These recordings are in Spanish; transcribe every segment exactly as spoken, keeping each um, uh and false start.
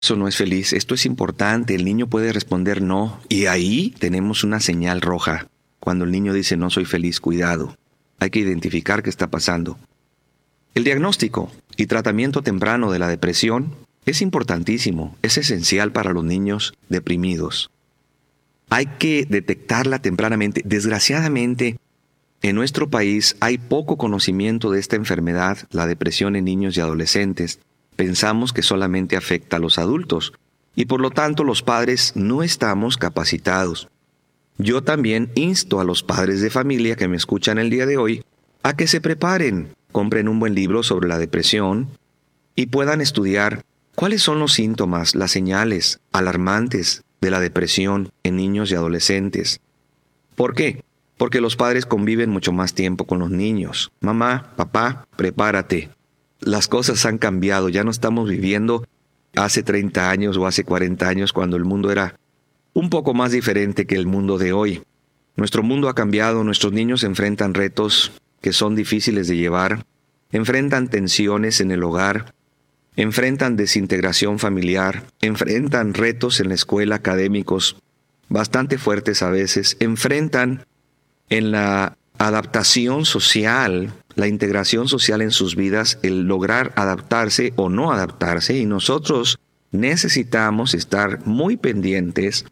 Eso no es feliz, esto es importante, el niño puede responder no, y ahí tenemos una señal roja. Cuando el niño dice no soy feliz, cuidado, hay que identificar qué está pasando. El diagnóstico y tratamiento temprano de la depresión es importantísimo, es esencial para los niños deprimidos. Hay que detectarla tempranamente. Desgraciadamente, en nuestro país hay poco conocimiento de esta enfermedad, la depresión en niños y adolescentes. Pensamos que solamente afecta a los adultos y por lo tanto los padres no estamos capacitados. Yo también insto a los padres de familia que me escuchan el día de hoy a que se preparen, compren un buen libro sobre la depresión y puedan estudiar cuáles son los síntomas, las señales alarmantes de la depresión en niños y adolescentes. ¿Por qué? Porque los padres conviven mucho más tiempo con los niños. Mamá, papá, prepárate. Las cosas han cambiado, ya no estamos viviendo hace treinta años o hace cuarenta años cuando el mundo era un poco más diferente que el mundo de hoy. Nuestro mundo ha cambiado, nuestros niños enfrentan retos que son difíciles de llevar, enfrentan tensiones en el hogar, enfrentan desintegración familiar, enfrentan retos en la escuela académicos bastante fuertes a veces, enfrentan en la adaptación social, la integración social en sus vidas, el lograr adaptarse o no adaptarse, y nosotros necesitamos estar muy pendientes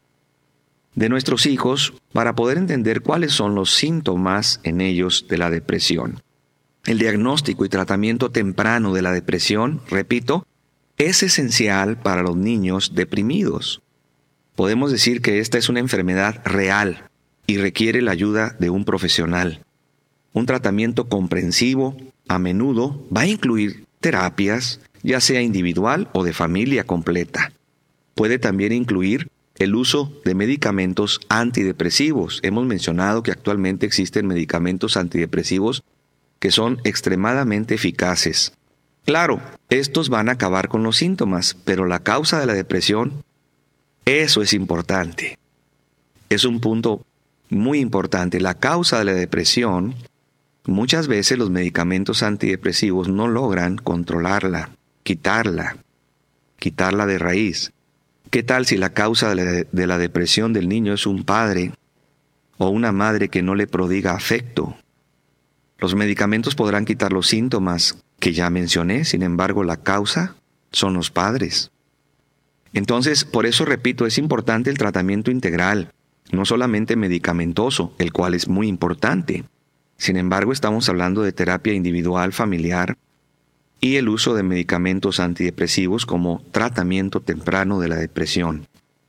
de nuestros hijos para poder entender cuáles son los síntomas en ellos de la depresión. El diagnóstico y tratamiento temprano de la depresión, repito, es esencial para los niños deprimidos. Podemos decir que esta es una enfermedad real y requiere la ayuda de un profesional. Un tratamiento comprensivo, a menudo, va a incluir terapias, ya sea individual o de familia completa. Puede también incluir el uso de medicamentos antidepresivos. Hemos mencionado que actualmente existen medicamentos antidepresivos que son extremadamente eficaces. Claro, estos van a acabar con los síntomas, pero la causa de la depresión, eso es importante. Es un punto muy importante. La causa de la depresión, muchas veces los medicamentos antidepresivos no logran controlarla, quitarla, quitarla de raíz. ¿Qué tal si la causa de la, de la depresión del niño es un padre o una madre que no le prodiga afecto? Los medicamentos podrán quitar los síntomas que ya mencioné, sin embargo, la causa son los padres. Entonces, por eso repito, es importante el tratamiento integral, no solamente medicamentoso, el cual es muy importante. Sin embargo, estamos hablando de terapia individual, familiar y el uso de medicamentos antidepresivos como tratamiento temprano de la depresión.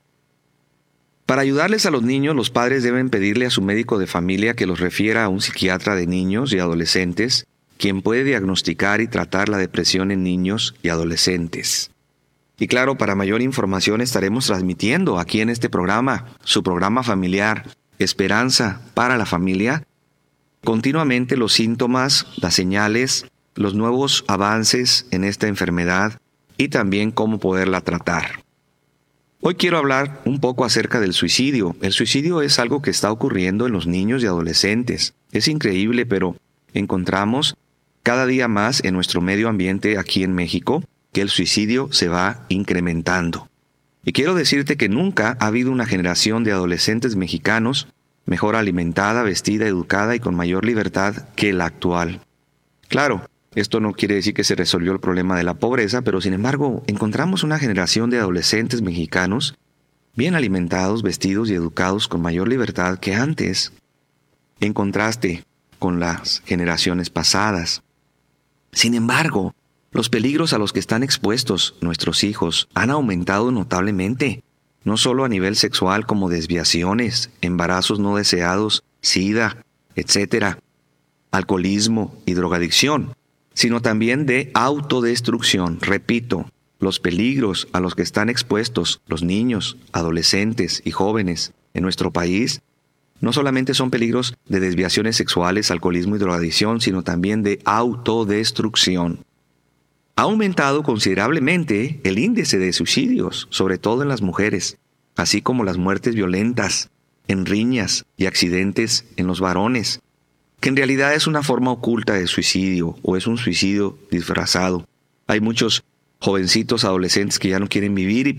Para ayudarles a los niños, los padres deben pedirle a su médico de familia que los refiera a un psiquiatra de niños y adolescentes, quien puede diagnosticar y tratar la depresión en niños y adolescentes. Y claro, para mayor información estaremos transmitiendo aquí en este programa, su programa familiar, Esperanza para la Familia, continuamente los síntomas, las señales, los nuevos avances en esta enfermedad y también cómo poderla tratar. Hoy quiero hablar un poco acerca del suicidio. El suicidio es algo que está ocurriendo en los niños y adolescentes. Es increíble, pero encontramos cada día más en nuestro medio ambiente aquí en México que el suicidio se va incrementando. Y quiero decirte que nunca ha habido una generación de adolescentes mexicanos mejor alimentada, vestida, educada y con mayor libertad que la actual. Claro, esto no quiere decir que se resolvió el problema de la pobreza, pero sin embargo encontramos una generación de adolescentes mexicanos bien alimentados, vestidos y educados con mayor libertad que antes, en contraste con las generaciones pasadas. Sin embargo, los peligros a los que están expuestos nuestros hijos han aumentado notablemente, no solo a nivel sexual como desviaciones, embarazos no deseados, sida, etcétera, alcoholismo y drogadicción, sino también de autodestrucción. Repito, los peligros a los que están expuestos los niños, adolescentes y jóvenes en nuestro país no solamente son peligros de desviaciones sexuales, alcoholismo y drogadicción, sino también de autodestrucción. Ha aumentado considerablemente el índice de suicidios, sobre todo en las mujeres, así como las muertes violentas, en riñas y accidentes en los varones, que en realidad es una forma oculta de suicidio o es un suicidio disfrazado. Hay muchos jovencitos, adolescentes que ya no quieren vivir y